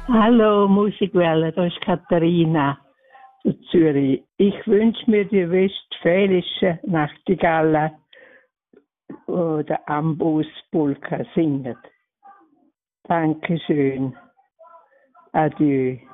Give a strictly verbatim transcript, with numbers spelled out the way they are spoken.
Hallo Musikwelle, das ist Katharina aus Zürich. Ich wünsche mir die westfälische Nachtigalle, wo der Ambospolka singt. Dankeschön. Adieu.